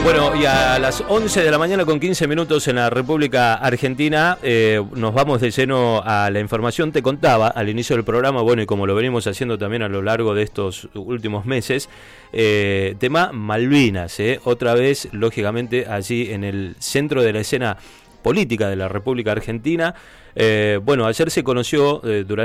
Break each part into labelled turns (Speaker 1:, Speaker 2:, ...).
Speaker 1: Bueno, y a las 11 de la mañana con 15 minutos en la República Argentina nos vamos de lleno a la información. Te contaba al inicio del programa, bueno, y como lo venimos haciendo también a lo largo de estos últimos meses, tema Malvinas, otra vez, lógicamente, allí en el centro de la escena política de la República Argentina. Bueno, ayer se conoció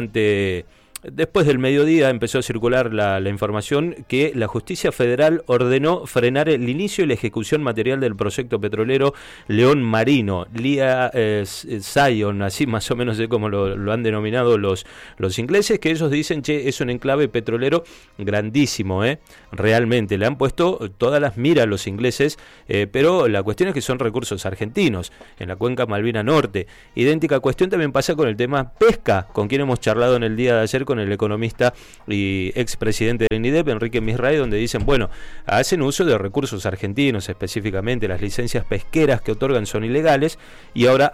Speaker 1: después del mediodía empezó a circular la información que la Justicia Federal ordenó frenar el inicio y la ejecución material del proyecto petrolero León Marino, Lea Zion, así más o menos es como lo han denominado los ingleses, que ellos dicen, che, es un enclave petrolero grandísimo, realmente, le han puesto todas las miras los ingleses, pero la cuestión es que son recursos argentinos, en la cuenca Malvina Norte. Idéntica cuestión también pasa con el tema pesca, con quien hemos charlado en el día de ayer, con el economista y expresidente del INIDEP, Enrique Misray, donde dicen, bueno, hacen uso de recursos argentinos, específicamente las licencias pesqueras que otorgan son ilegales, y ahora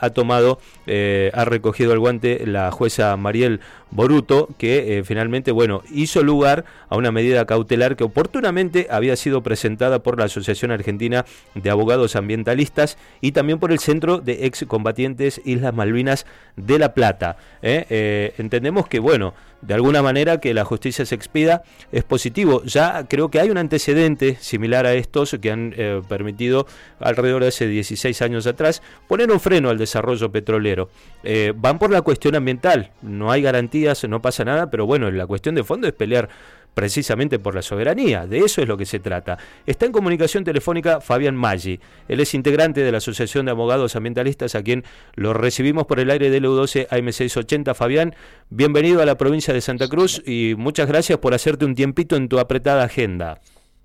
Speaker 1: ha recogido el guante la jueza Mariel Boruto, que finalmente, bueno, hizo lugar a una medida cautelar que oportunamente había sido presentada por la Asociación Argentina de Abogados Ambientalistas y también por el Centro de Excombatientes Islas Malvinas de La Plata. Entendemos que, bueno, de alguna manera que la justicia se expida es positivo. Ya creo que hay un antecedente similar a estos que han permitido alrededor de hace 16 años atrás poner un freno al desarrollo petrolero. Van por la cuestión ambiental, no hay garantías, no pasa nada, pero bueno, la cuestión de fondo es pelear precisamente por la soberanía, de eso es lo que se trata. Está en comunicación telefónica Fabián Maggi, él es integrante de la Asociación de Abogados Ambientalistas, a quien lo recibimos por el aire de LU12 AM680. Fabián, bienvenido a la provincia de Santa Cruz y muchas gracias por hacerte un tiempito en tu apretada agenda.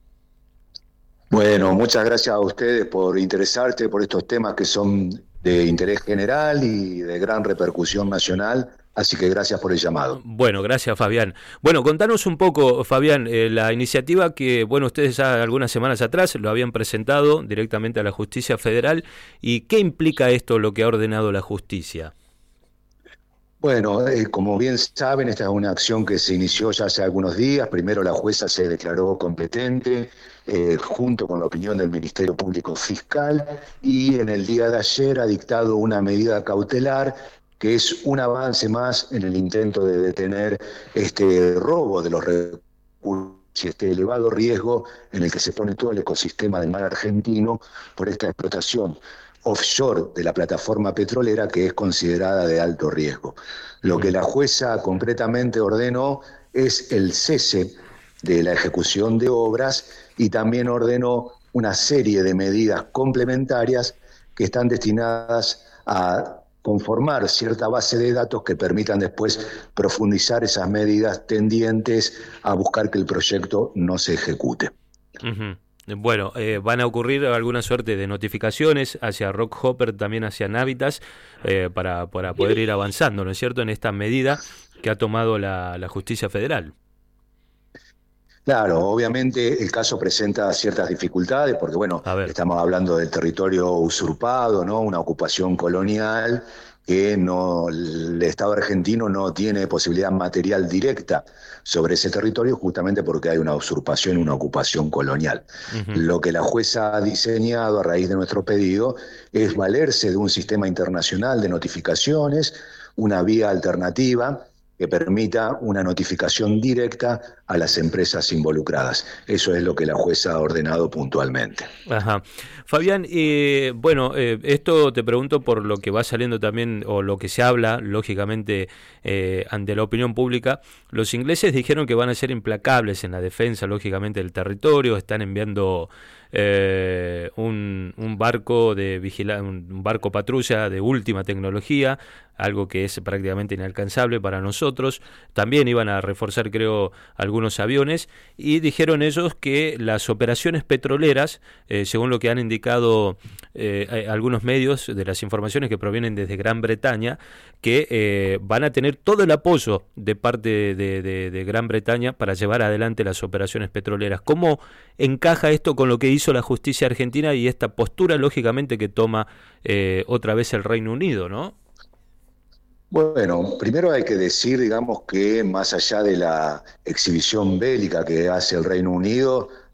Speaker 2: Bueno, muchas gracias a ustedes por interesarte por estos temas que son de interés general y de gran repercusión nacional. Así que gracias por el llamado.
Speaker 1: Bueno, gracias, Fabián. Bueno, contanos un poco, Fabián, la iniciativa que, bueno, ustedes ya algunas semanas atrás lo habían presentado directamente a la Justicia Federal, y qué implica esto, lo que ha ordenado la justicia.
Speaker 2: Bueno, como bien saben, esta es una acción que se inició ya hace algunos días. Primero la jueza se declaró competente, junto con la opinión del Ministerio Público Fiscal, y en el día de ayer ha dictado una medida cautelar que es un avance más en el intento de detener este robo de los recursos y este elevado riesgo en el que se pone todo el ecosistema del mar argentino por esta explotación offshore de la plataforma petrolera, que es considerada de alto riesgo. Lo que la jueza concretamente ordenó es el cese de la ejecución de obras y también ordenó una serie de medidas complementarias que están destinadas a conformar cierta base de datos que permitan después profundizar esas medidas tendientes a buscar que el proyecto no se ejecute.
Speaker 1: Uh-huh. Bueno, van a ocurrir alguna suerte de notificaciones hacia Rockhopper, también hacia Navitas, para poder ir avanzando, ¿no es cierto?, en esta medida que ha tomado la Justicia Federal.
Speaker 2: Claro, obviamente el caso presenta ciertas dificultades porque, bueno, estamos hablando del territorio usurpado, ¿no? Una ocupación colonial que el Estado argentino no tiene posibilidad material directa sobre ese territorio justamente porque hay una usurpación y una ocupación colonial. Uh-huh. Lo que la jueza ha diseñado a raíz de nuestro pedido es valerse de un sistema internacional de notificaciones, una vía alternativa que permita una notificación directa a las empresas involucradas. Eso es lo que la jueza ha ordenado puntualmente.
Speaker 1: Ajá. Fabián, bueno, esto te pregunto por lo que va saliendo también, o lo que se habla, lógicamente, ante la opinión pública. Los ingleses dijeron que van a ser implacables en la defensa, lógicamente, del territorio. Están enviando un barco un barco patrulla de última tecnología, algo que es prácticamente inalcanzable para nosotros. También iban a reforzar, creo, algunos aviones, y dijeron ellos que las operaciones petroleras, según lo que han indicado algunos medios, de las informaciones que provienen desde Gran Bretaña, que van a tener todo el apoyo de parte de Gran Bretaña para llevar adelante las operaciones petroleras. ¿Cómo encaja esto con lo que hizo la justicia argentina y esta postura, lógicamente, que toma otra vez el Reino Unido, ¿no?
Speaker 2: Bueno, primero hay que decir, digamos, que más allá de la exhibición bélica que hace el Reino Unido,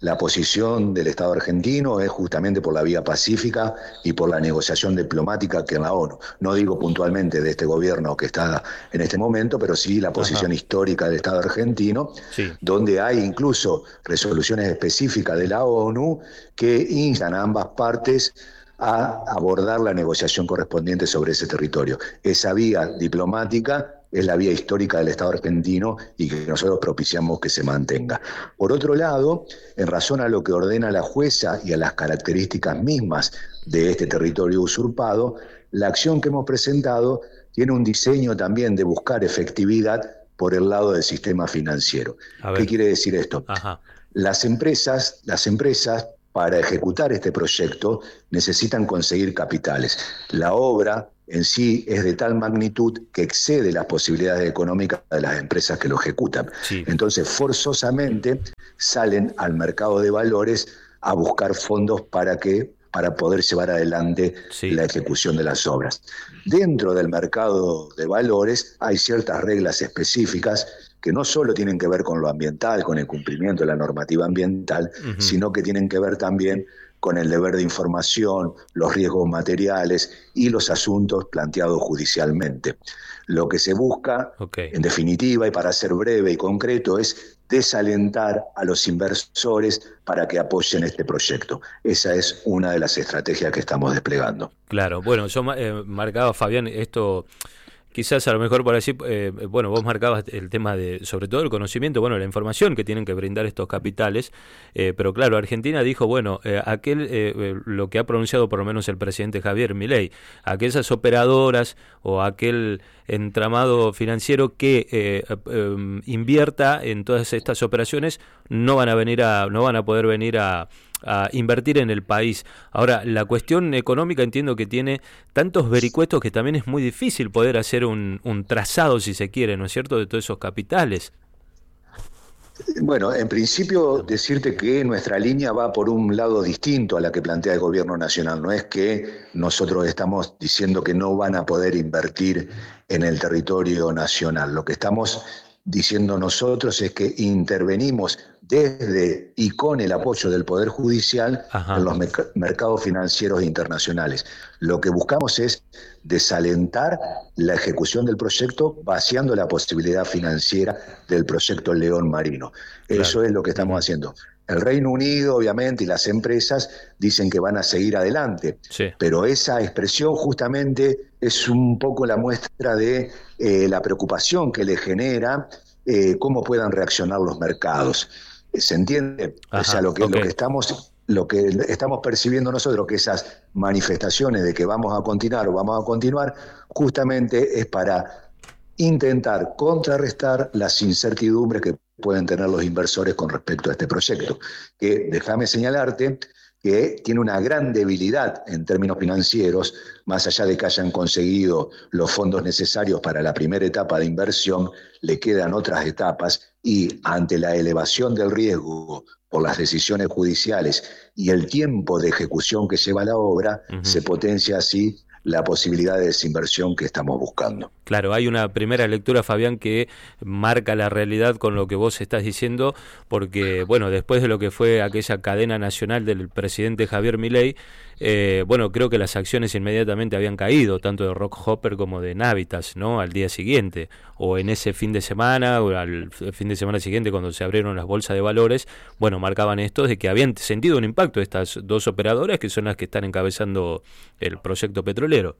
Speaker 2: la posición del Estado argentino es justamente por la vía pacífica y por la negociación diplomática que en la ONU. No digo puntualmente de este gobierno que está en este momento, pero sí la posición histórica del Estado argentino, donde hay incluso resoluciones específicas de la ONU que instan a ambas partes a abordar la negociación correspondiente sobre ese territorio. Esa vía diplomática es la vía histórica del Estado argentino y que nosotros propiciamos que se mantenga. Por otro lado, en razón a lo que ordena la jueza y a las características mismas de este territorio usurpado, la acción que hemos presentado tiene un diseño también de buscar efectividad por el lado del sistema financiero. ¿Qué quiere decir esto? Las empresas para ejecutar este proyecto necesitan conseguir capitales. La obra en sí es de tal magnitud que excede las posibilidades económicas de las empresas que lo ejecutan. Entonces, forzosamente salen al mercado de valores a buscar fondos para poder llevar adelante la ejecución de las obras. Dentro del mercado de valores hay ciertas reglas específicas que no solo tienen que ver con lo ambiental, con el cumplimiento de la normativa ambiental, sino que tienen que ver también con el deber de información, los riesgos materiales y los asuntos planteados judicialmente. Lo que se busca, en definitiva, y para ser breve y concreto, es desalentar a los inversores para que apoyen este proyecto. Esa es una de las estrategias que estamos desplegando.
Speaker 1: Claro, bueno, yo marcaba, Fabián, esto... Quizás a lo mejor por así, bueno, vos marcabas el tema de, sobre todo el conocimiento, bueno, la información que tienen que brindar estos capitales, pero claro, Argentina dijo, bueno, lo que ha pronunciado por lo menos el presidente Javier Milei, aquellas operadoras o aquel entramado financiero que invierta en todas estas operaciones no van a poder venir a invertir en el país. Ahora, la cuestión económica entiendo que tiene tantos vericuetos que también es muy difícil poder hacer un trazado, si se quiere, ¿no es cierto?, de todos esos capitales.
Speaker 2: Bueno, en principio decirte que nuestra línea va por un lado distinto a la que plantea el gobierno nacional. No es que nosotros estamos diciendo que no van a poder invertir en el territorio nacional. Lo que estamos diciendo nosotros es que intervenimos desde y con el apoyo del Poder Judicial en los mercados financieros internacionales. Lo que buscamos es desalentar la ejecución del proyecto vaciando la posibilidad financiera del proyecto León Marino. Eso es lo que estamos haciendo. El Reino Unido, obviamente, y las empresas dicen que van a seguir adelante, pero esa expresión justamente es un poco la muestra de la preocupación que le genera cómo puedan reaccionar los mercados. ¿Se entiende? O sea, lo que estamos percibiendo nosotros, que esas manifestaciones de que vamos a continuar, justamente es para intentar contrarrestar las incertidumbres que pueden tener los inversores con respecto a este proyecto, que déjame señalarte que tiene una gran debilidad en términos financieros, más allá de que hayan conseguido los fondos necesarios para la primera etapa de inversión, le quedan otras etapas y ante la elevación del riesgo por las decisiones judiciales y el tiempo de ejecución que lleva la obra, se potencia así la posibilidad de desinversión que estamos buscando.
Speaker 1: Claro, hay una primera lectura, Fabián, que marca la realidad con lo que vos estás diciendo, porque, bueno, después de lo que fue aquella cadena nacional del presidente Javier Milei, bueno, creo que las acciones inmediatamente habían caído, tanto de Rockhopper como de Navitas, ¿no?, al día siguiente, o en ese fin de semana, o al fin de semana siguiente, cuando se abrieron las bolsas de valores, bueno, marcaban esto de que habían sentido un impacto estas dos operadoras, que son las que están encabezando el proyecto petrolero.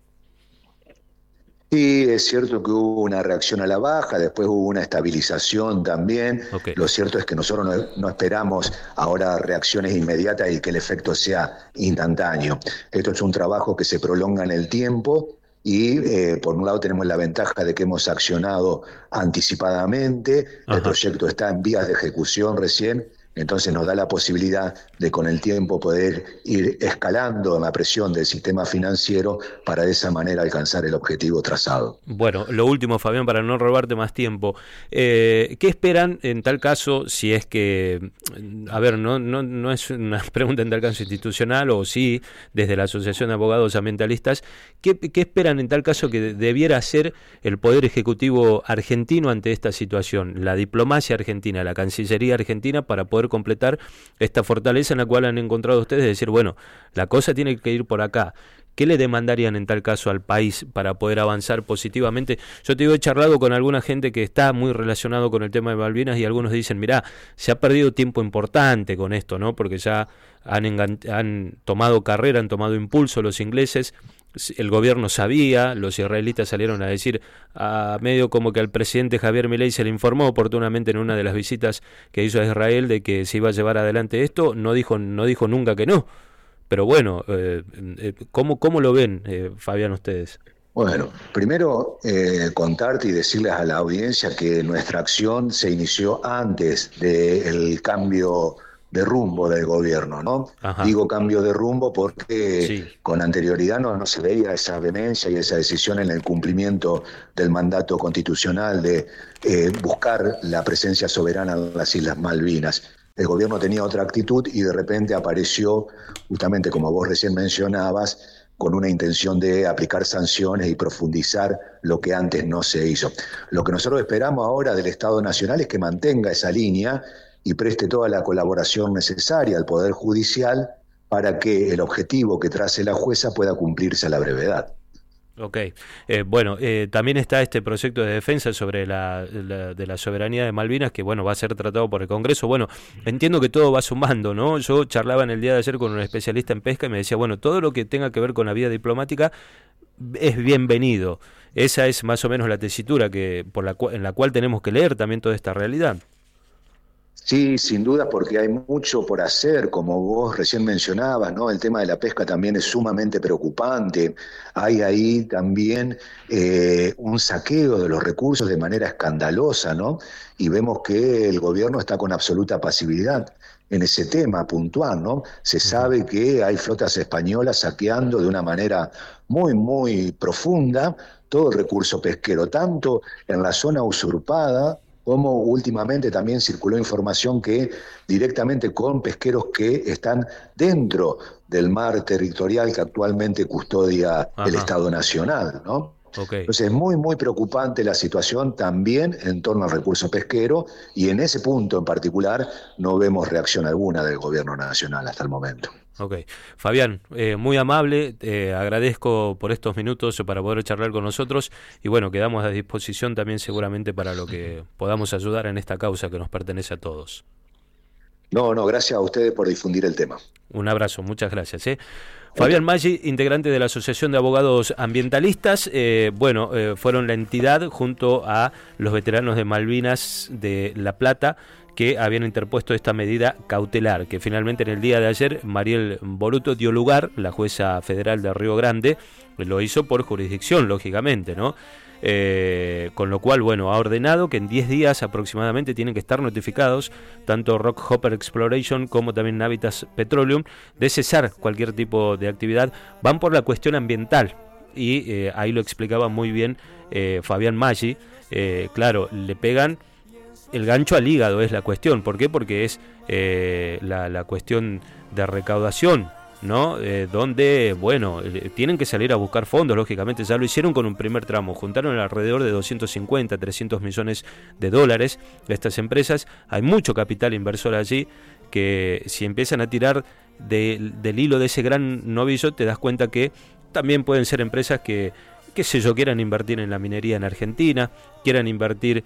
Speaker 2: Sí, es cierto que hubo una reacción a la baja, después hubo una estabilización también. Lo cierto es que nosotros no esperamos ahora reacciones inmediatas y que el efecto sea instantáneo. Esto es un trabajo que se prolonga en el tiempo y por un lado tenemos la ventaja de que hemos accionado anticipadamente, el proyecto está en vías de ejecución recién, entonces nos da la posibilidad de con el tiempo poder ir escalando la presión del sistema financiero para de esa manera alcanzar el objetivo trazado.
Speaker 1: Bueno, lo último, Fabián, para no robarte más tiempo, ¿qué esperan en tal caso, si es que, a ver, no es una pregunta en tal caso institucional, o sí, desde la Asociación de Abogados Ambientalistas, ¿qué esperan en tal caso que debiera hacer el Poder Ejecutivo argentino ante esta situación, la diplomacia argentina, la Cancillería argentina, para poder poder completar esta fortaleza en la cual han encontrado ustedes, de decir, bueno, la cosa tiene que ir por acá. ¿Qué le demandarían en tal caso al país para poder avanzar positivamente? Yo te digo, he charlado con alguna gente que está muy relacionado con el tema de Malvinas y algunos dicen, mirá, se ha perdido tiempo importante con esto, ¿no? Porque ya han tomado carrera, han tomado impulso los ingleses, el gobierno sabía, los israelitas salieron a decir, a medio como que al presidente Javier Milei se le informó oportunamente en una de las visitas que hizo a Israel de que se iba a llevar adelante esto, no dijo nunca que no. Pero bueno, ¿cómo lo ven, Fabián, ustedes?
Speaker 2: Bueno, primero contarte y decirles a la audiencia que nuestra acción se inició antes del cambio de rumbo del gobierno, ¿no?
Speaker 1: Ajá.
Speaker 2: Digo cambio de rumbo porque
Speaker 1: Sí.
Speaker 2: con anterioridad no se veía esa vehemencia y esa decisión en el cumplimiento del mandato constitucional de buscar la presencia soberana en las Islas Malvinas. El gobierno tenía otra actitud y de repente apareció, justamente como vos recién mencionabas, con una intención de aplicar sanciones y profundizar lo que antes no se hizo. Lo que nosotros esperamos ahora del Estado Nacional es que mantenga esa línea y preste toda la colaboración necesaria al Poder Judicial para que el objetivo que trace la jueza pueda cumplirse a la brevedad.
Speaker 1: Ok, bueno, también está este proyecto de defensa sobre de la soberanía de Malvinas que, bueno, va a ser tratado por el Congreso. Bueno, entiendo que todo va sumando, ¿no? Yo charlaba en el día de ayer con un especialista en pesca y me decía, bueno, todo lo que tenga que ver con la vía diplomática es bienvenido. Esa es más o menos la tesitura en la cual tenemos que leer también toda esta realidad.
Speaker 2: Sí, sin duda, porque hay mucho por hacer, como vos recién mencionabas, ¿no? El tema de la pesca también es sumamente preocupante. Hay ahí también un saqueo de los recursos de manera escandalosa, ¿no? Y vemos que el gobierno está con absoluta pasividad en ese tema puntual, ¿no? Se sabe que hay flotas españolas saqueando de una manera muy, muy profunda todo el recurso pesquero, tanto en la zona usurpada, como últimamente también circuló información que directamente con pesqueros que están dentro del mar territorial que actualmente custodia el Estado Nacional, ¿no?
Speaker 1: Okay.
Speaker 2: Entonces es muy, muy preocupante la situación también en torno al recurso pesquero y en ese punto en particular no vemos reacción alguna del gobierno nacional hasta el momento.
Speaker 1: Ok. Fabián, muy amable, te agradezco por estos minutos para poder charlar con nosotros y bueno, quedamos a disposición también seguramente para lo que podamos ayudar en esta causa que nos pertenece a todos.
Speaker 2: No, gracias a ustedes por difundir el tema.
Speaker 1: Un abrazo, muchas gracias. Fabián Maggi, integrante de la Asociación de Abogados Ambientalistas, fueron la entidad junto a los veteranos de Malvinas de La Plata que habían interpuesto esta medida cautelar, que finalmente en el día de ayer Mariel Boruto dio lugar, la jueza federal de Río Grande, lo hizo por jurisdicción, lógicamente, ¿no? Con lo cual, bueno, ha ordenado que en 10 días aproximadamente tienen que estar notificados tanto Rockhopper Exploration como también Navitas Petroleum de cesar cualquier tipo de actividad. Van por la cuestión ambiental y ahí lo explicaba muy bien Fabián Maggi. Claro, le pegan el gancho al hígado, es la cuestión. ¿Por qué? Porque es la cuestión de recaudación, ¿no? Donde, bueno, tienen que salir a buscar fondos, lógicamente, ya lo hicieron con un primer tramo, juntaron alrededor de 250, 300 millones de dólares de estas empresas, hay mucho capital inversor allí, que si empiezan a tirar del hilo de ese gran novillo, te das cuenta que también pueden ser empresas que, qué sé yo, quieran invertir en la minería en Argentina, quieran invertir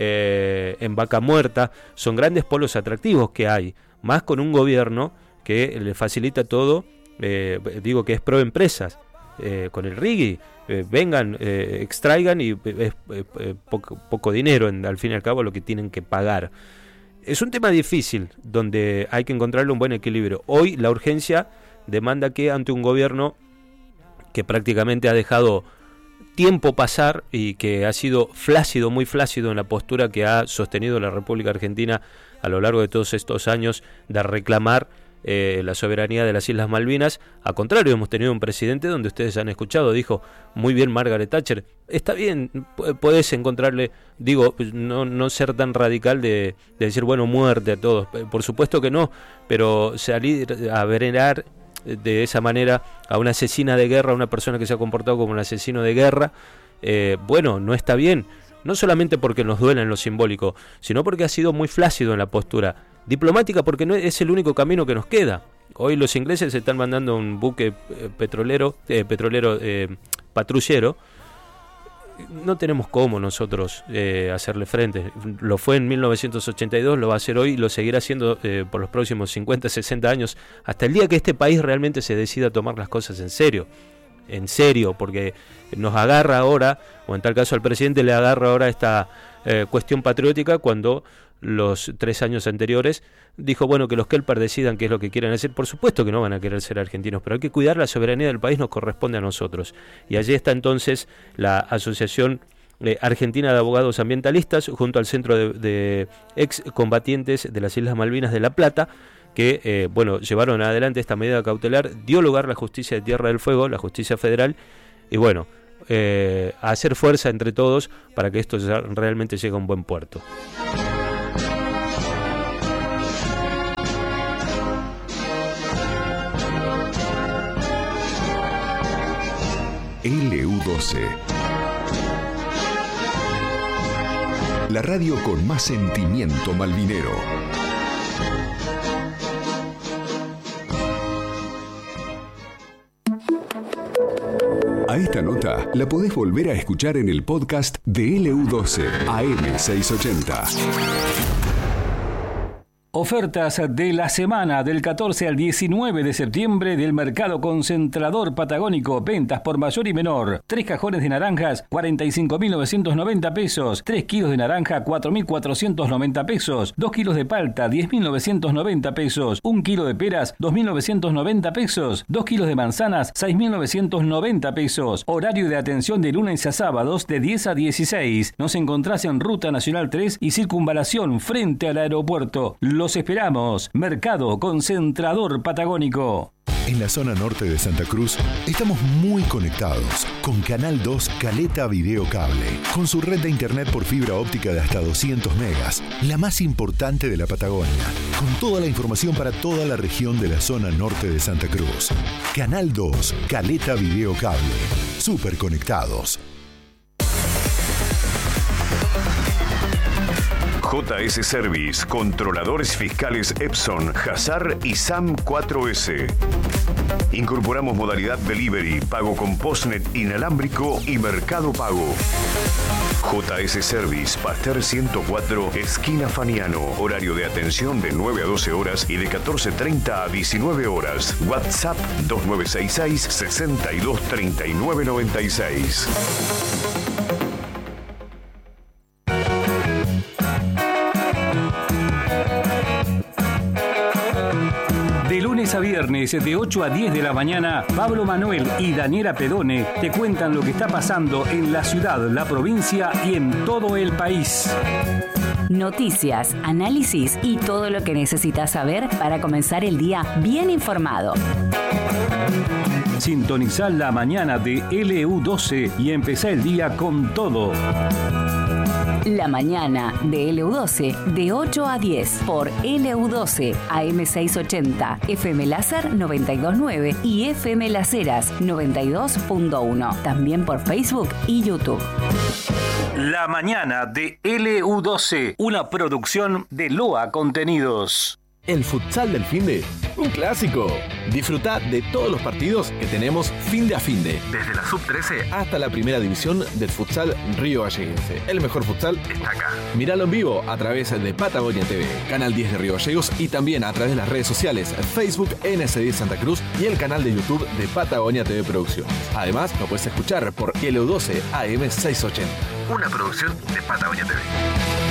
Speaker 1: en Vaca Muerta, son grandes polos atractivos que hay, más con un gobierno que le facilita todo, digo que es pro empresas, con el RIGI, vengan, extraigan y es poco dinero, al fin y al cabo, lo que tienen que pagar. Es un tema difícil, donde hay que encontrarle un buen equilibrio. Hoy la urgencia demanda que ante un gobierno que prácticamente ha dejado tiempo pasar y que ha sido flácido, muy flácido en la postura que ha sostenido la República Argentina a lo largo de todos estos años de reclamar la soberanía de las Islas Malvinas. A contrario, hemos tenido un presidente donde ustedes han escuchado, dijo muy bien Margaret Thatcher, está bien, podés encontrarle, digo, no ser tan radical de decir, bueno, muerte a todos, por supuesto que no, pero salir a venerar de esa manera a una asesina de guerra, a una persona que se ha comportado como un asesino de guerra, bueno, no está bien, no solamente porque nos duele en lo simbólico, sino porque ha sido muy flácido en la postura. diplomática, porque no es el único camino que nos queda. Hoy los ingleses están mandando un buque patrullero. No tenemos cómo nosotros hacerle frente. Lo fue en 1982, lo va a hacer hoy y lo seguirá haciendo por los próximos 50, 60 años, hasta el día que este país realmente se decida a tomar las cosas en serio. En serio, porque nos agarra ahora, o en tal caso al presidente le agarra ahora esta cuestión patriótica, cuando los 3 años anteriores dijo, bueno, que los Kelpar decidan qué es lo que quieren hacer. Por supuesto que no van a querer ser argentinos, pero hay que cuidar la soberanía del país, nos corresponde a nosotros. Y allí está entonces la Asociación Argentina de Abogados Ambientalistas, junto al Centro de Excombatientes de las Islas Malvinas de La Plata, que llevaron adelante esta medida cautelar. Dio lugar la justicia de Tierra del Fuego, la justicia federal, y bueno, a hacer fuerza entre todos para que esto realmente llegue a un buen puerto.
Speaker 3: LU12. La radio con más sentimiento malvinero. A esta nota la podés volver a escuchar en el podcast de LU12 AM680.
Speaker 4: Ofertas de la semana del 14 al 19 de septiembre del Mercado Concentrador Patagónico. Ventas por mayor y menor. 3 cajones de naranjas, 45.990 pesos. 3 kilos de naranja, 4.490 pesos. 2 kilos de palta, 10.990 pesos. 1 kilo de peras, 2.990 pesos. 2 kilos de manzanas, 6.990 pesos. Horario de atención de lunes a sábados de 10 a 16. Nos encontrás en Ruta Nacional 3 y Circunvalación frente al aeropuerto. Los esperamos. Mercado Concentrador Patagónico.
Speaker 3: En la zona norte de Santa Cruz estamos muy conectados con Canal 2 Caleta Video Cable, con su red de internet por fibra óptica de hasta 200 megas, la más importante de la Patagonia, con toda la información para toda la región de la zona norte de Santa Cruz. Canal 2 Caleta Video Cable, súper conectados.
Speaker 5: JS Service, controladores fiscales Epson, Hazar y SAM 4S. Incorporamos modalidad delivery, pago con postnet inalámbrico y Mercado Pago. JS Service, Pasteur 104, esquina Faniano. Horario de atención de 9 a 12 horas y de 14:30 a 19 horas. WhatsApp 2966 62 39 96.
Speaker 4: De lunes a viernes, de 8 a 10 de la mañana, Pablo Manuel y Daniela Pedone te cuentan lo que está pasando en la ciudad, la provincia y en todo el país.
Speaker 6: Noticias, análisis y todo lo que necesitas saber para comenzar el día bien informado.
Speaker 4: Sintonizá la mañana de LU12 y empezá el día con todo.
Speaker 6: La mañana de LU12 de 8 a 10 por LU12 AM680, FM Láser 92.9 y FM Las Heras 92.1. También por Facebook y YouTube.
Speaker 4: La mañana de LU12, una producción de Loa Contenidos.
Speaker 7: El futsal del finde, un clásico. Disfruta de todos los partidos que tenemos finde a finde, desde la sub-13 hasta la primera división del futsal Río Galleguense. El mejor futsal está acá. Míralo en vivo a través de Patagonia TV, Canal 10 de Río Gallegos y también a través de las redes sociales Facebook NS10 Santa Cruz y el canal de YouTube de Patagonia TV Producciones. Además, lo puedes escuchar por LU12 AM680, una producción de Patagonia TV.